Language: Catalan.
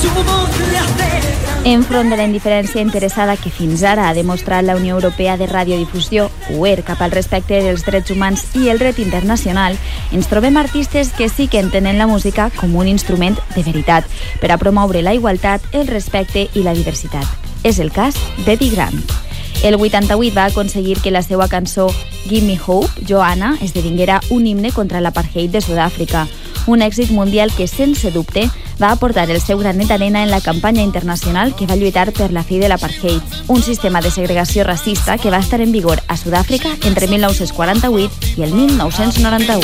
Enfront de la indiferència interessada que fins ara ha demostrat la Unió Europea de Radiodifusió, UER, cap al respecte dels drets humans i el dret internacional, ens trobem artistes que sí que entenen la música com un instrument de veritat per a promoure la igualtat, el respecte i la diversitat. És el cas d'Eddie Grant. El 88 va aconseguir que la seva cançó Give Me Hope, Joanna, esdevinguera un himne contra l'apartheid de Sud-àfrica, un èxit mundial que, sense dubte, va aportar el seu granet d'arena en la campanya internacional que va lluitar per la fi de l'apartheid, un sistema de segregació racista que va estar en vigor a Sud-àfrica entre 1948 i el 1991.